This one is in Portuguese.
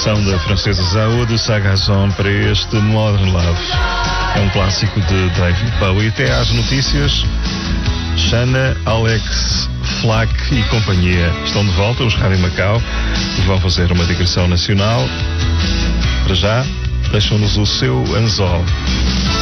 versão da francesa Zao de Sagazon para este Modern Love. É um clássico de David Bowie. Até às notícias, Xana, Alex, Flack e companhia estão de volta, os Rádio Macau, e vão fazer uma digressão nacional. Para já, deixam-nos o seu anzol.